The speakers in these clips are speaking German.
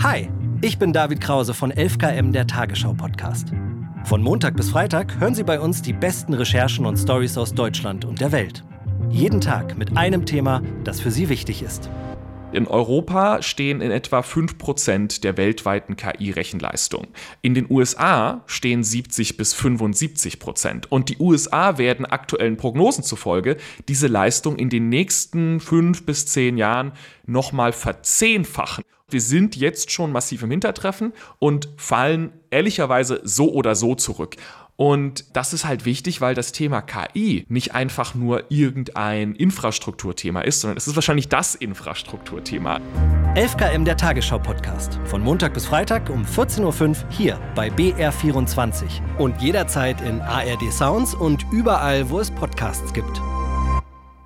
Hi, ich bin David Krause von 11KM, der Tagesschau-Podcast. Von Montag bis Freitag hören Sie bei uns die besten Recherchen und Storys aus Deutschland und der Welt. Jeden Tag mit einem Thema, das für Sie wichtig ist. In Europa stehen in etwa 5% der weltweiten KI-Rechenleistung. In den USA stehen 70-75%. Und die USA werden aktuellen Prognosen zufolge diese Leistung in den nächsten 5 bis 10 Jahren nochmal verzehnfachen. Wir sind jetzt schon massiv im Hintertreffen und fallen ehrlicherweise so oder so zurück. Und das ist halt wichtig, weil das Thema KI nicht einfach nur irgendein Infrastrukturthema ist, sondern es ist wahrscheinlich das Infrastrukturthema. 11KM, der Tagesschau-Podcast. Von Montag bis Freitag um 14.05 Uhr hier bei BR24. Und jederzeit in ARD Sounds und überall, wo es Podcasts gibt.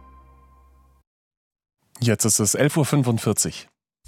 Jetzt ist es 11.45 Uhr.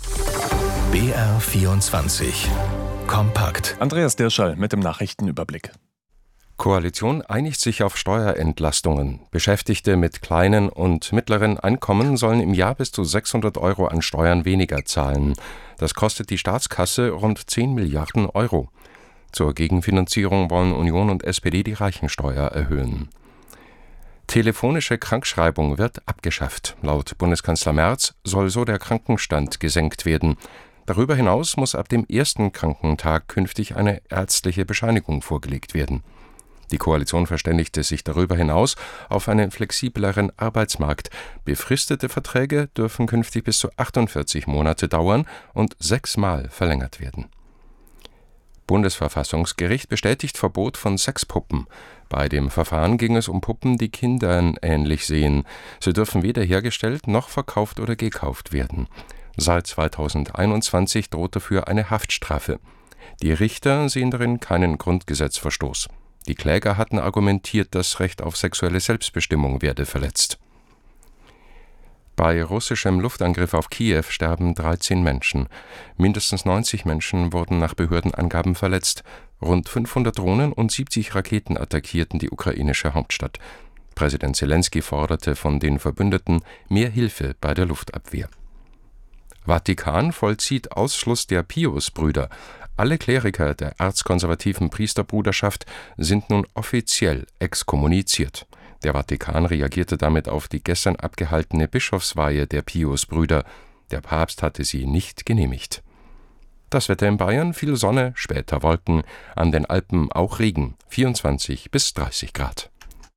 BR24 Kompakt. Andreas Dirschall mit dem Nachrichtenüberblick. Koalition einigt sich auf Steuerentlastungen. Beschäftigte mit kleinen und mittleren Einkommen sollen im Jahr bis zu 600 Euro an Steuern weniger zahlen. Das kostet die Staatskasse rund 10 Milliarden Euro. Zur Gegenfinanzierung wollen Union und SPD die Reichensteuer erhöhen. Telefonische Krankschreibung wird abgeschafft. Laut Bundeskanzler Merz soll so der Krankenstand gesenkt werden. Darüber hinaus muss ab dem ersten Krankentag künftig eine ärztliche Bescheinigung vorgelegt werden. Die Koalition verständigte sich darüber hinaus auf einen flexibleren Arbeitsmarkt. Befristete Verträge dürfen künftig bis zu 48 Monate dauern und 6-mal verlängert werden. Bundesverfassungsgericht bestätigt Verbot von Sexpuppen. Bei dem Verfahren ging es um Puppen, die Kindern ähnlich sehen. Sie dürfen weder hergestellt noch verkauft oder gekauft werden. Seit 2021 droht dafür eine Haftstrafe. Die Richter sehen darin keinen Grundgesetzverstoß. Die Kläger hatten argumentiert, das Recht auf sexuelle Selbstbestimmung werde verletzt. Bei russischem Luftangriff auf Kiew sterben 13 Menschen. Mindestens 90 Menschen wurden nach Behördenangaben verletzt. Rund 500 Drohnen und 70 Raketen attackierten die ukrainische Hauptstadt. Präsident Zelensky forderte von den Verbündeten mehr Hilfe bei der Luftabwehr. Vatikan vollzieht Ausschluss der Pius-Brüder. Alle Kleriker der erzkonservativen Priesterbruderschaft sind nun offiziell exkommuniziert. Der Vatikan reagierte damit auf die gestern abgehaltene Bischofsweihe der Pius-Brüder. Der Papst hatte sie nicht genehmigt. Das Wetter in Bayern: viel Sonne, später Wolken, an den Alpen auch Regen, 24 bis 30 Grad.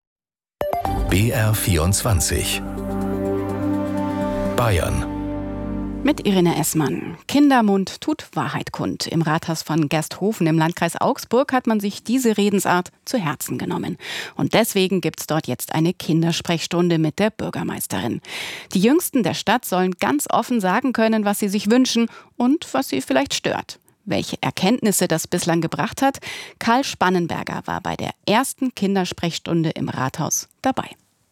BR24 Bayern. Mit Irene Essmann. Kindermund tut Wahrheit kund. Im Rathaus von Gersthofen im Landkreis Augsburg hat man sich diese Redensart zu Herzen genommen. Und deswegen gibt's dort jetzt eine Kindersprechstunde mit der Bürgermeisterin. Die Jüngsten der Stadt sollen ganz offen sagen können, was sie sich wünschen und was sie vielleicht stört. Welche Erkenntnisse das bislang gebracht hat? Karl Spannenberger war bei der ersten Kindersprechstunde im Rathaus dabei.